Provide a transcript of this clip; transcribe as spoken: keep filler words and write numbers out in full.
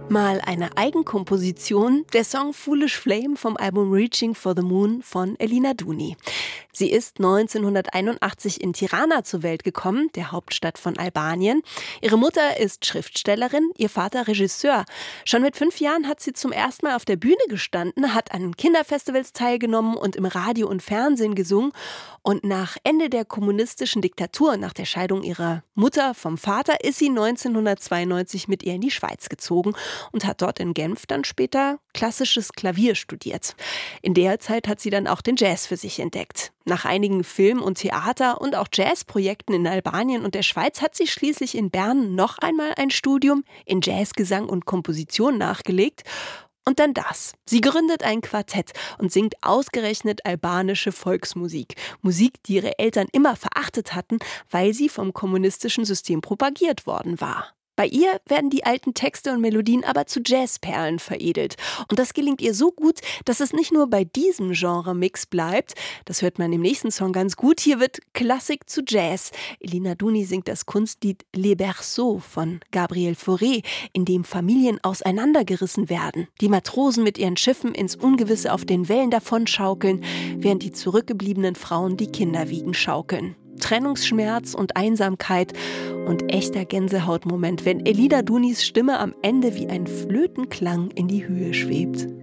Mal eine Eigenkomposition, der Song Foolish Flame vom Album Reaching for the Moon von Elina Duni. Sie ist neunzehnhunderteinundachtzig in Tirana zur Welt gekommen, der Hauptstadt von Albanien. Ihre Mutter ist Schriftstellerin, ihr Vater Regisseur. Schon mit fünf Jahren hat sie zum ersten Mal auf der Bühne gestanden, hat an Kinderfestivals teilgenommen und im Radio und Fernsehen gesungen. Und nach Ende der kommunistischen Diktatur, nach der Scheidung ihrer Mutter vom Vater, ist sie neunzehnhundertzweiundneunzig mit ihr in die Schweiz gezogen und hat dort in Genf dann später klassisches Klavier studiert. In der Zeit hat sie dann auch den Jazz für sich entdeckt. Nach einigen Film- und Theater- und auch Jazzprojekten in Albanien und der Schweiz hat sie schließlich in Bern noch einmal ein Studium in Jazzgesang und Komposition nachgelegt. Und dann das. Sie gründet ein Quartett und singt ausgerechnet albanische Volksmusik. Musik, die ihre Eltern immer verachtet hatten, weil sie vom kommunistischen System propagiert worden war. Bei ihr werden die alten Texte und Melodien aber zu Jazzperlen veredelt. Und das gelingt ihr so gut, dass es nicht nur bei diesem Genre-Mix bleibt. Das hört man im nächsten Song ganz gut. Hier wird Klassik zu Jazz. Elina Duni singt das Kunstlied Les Berceaux von Gabriel Fauré, in dem Familien auseinandergerissen werden. Die Matrosen mit ihren Schiffen ins Ungewisse auf den Wellen davonschaukeln, während die zurückgebliebenen Frauen die Kinder wiegen schaukeln. Trennungsschmerz und Einsamkeit und echter Gänsehautmoment, wenn Elina Dunis Stimme am Ende wie ein Flötenklang in die Höhe schwebt.